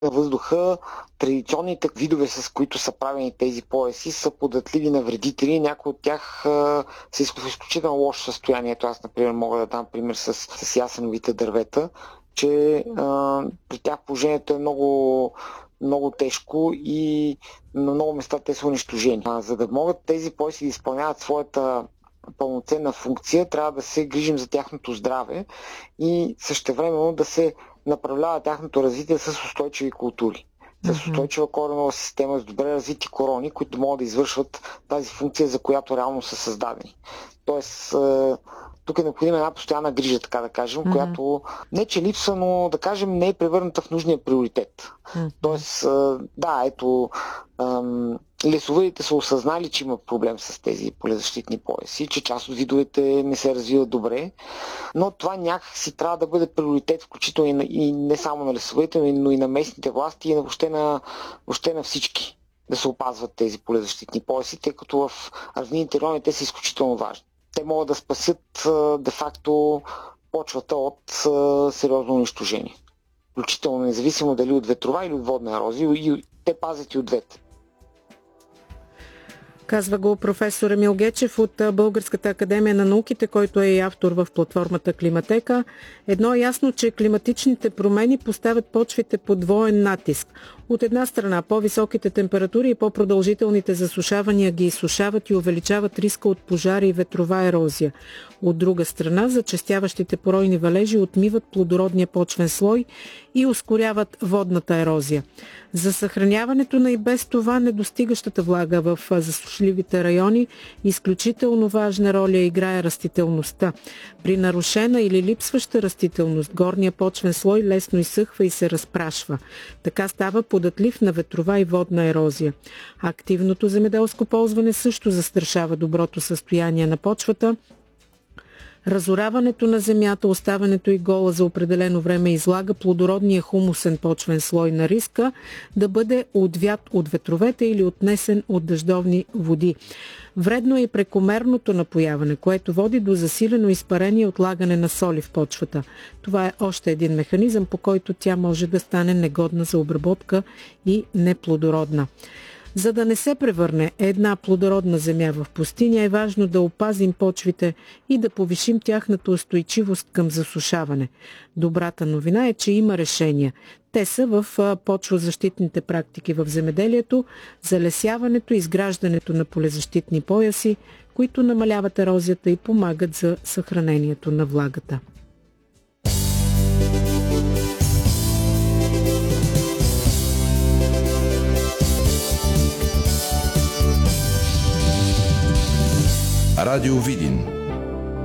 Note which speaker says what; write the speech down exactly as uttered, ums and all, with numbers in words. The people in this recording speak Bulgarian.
Speaker 1: на въздуха, традиционните видове, с които са правени тези пояси, са податливи на вредители. Някои от тях а, са в изключително лошо състояние. Аз, например, мога да дам пример с, с ясеновите дървета, че а, при тях положението е много, много тежко и на много места те са унищожени. А, за да могат тези пояси да изпълняват своята пълноценна функция, трябва да се грижим за тяхното здраве и същевременно да се направлява тяхното развитие с устойчиви култури. С устойчива коренова система, с добре развити корони, които могат да извършват тази функция, за която реално са създадени. Тоест, тук е необходима една постоянна грижа, така да кажем, mm-hmm. която не че липсва, но да кажем не е превърната в нужния приоритет. Mm-hmm. Тоест, да, ето, лесовъдите са осъзнали, че има проблем с тези полезащитни пояси, че част от видовете не се развиват добре, но това някакси трябва да бъде приоритет, включително и, на, и не само на лесовъдите, но и на местните власти и на въобще на, въобще на всички да се опазват тези полезащитни пояси, тъй като в равнинните райони те са изключително важни. Те могат да спасят де-факто почвата от сериозно унищожение. Включително независимо дали от ветрова или от водна ерозия, и те пазят и от двете.
Speaker 2: Казва го професор Емил Гечев от Българската академия на науките, който е и автор в платформата Климатека. Едно е ясно, че климатичните промени поставят почвите под двоен натиск. От една страна, по-високите температури и по-продължителните засушавания ги изсушават и увеличават риска от пожари и ветрова ерозия. От друга страна, зачестяващите поройни валежи отмиват плодородния почвен слой и ускоряват водната ерозия. За съхраняването на и без това недостигащата влага в засушливите райони изключително важна роля играе растителността. При нарушена или липсваща растителност, горния почвен слой лесно изсъхва и се разпрашва. Така става податлив на ветрова и водна ерозия. Активното земеделско ползване също застрашава доброто състояние на почвата. Разораването на земята, оставането и гола за определено време излага плодородния хумусен почвен слой на риска да бъде отвят от ветровете или отнесен от дъждовни води. Вредно е и прекомерното напояване, което води до засилено изпарение и отлагане на соли в почвата. Това е още един механизъм, по който тя може да стане негодна за обработка и неплодородна. За да не се превърне една плодородна земя в пустиня, е важно да опазим почвите и да повишим тяхната устойчивост към засушаване. Добрата новина е, че има решения. Те са в почвозащитните практики в земеделието, залесяването и изграждането на полезащитни пояси, които намаляват ерозията и помагат за съхранението на влагата.
Speaker 3: Радио Видин.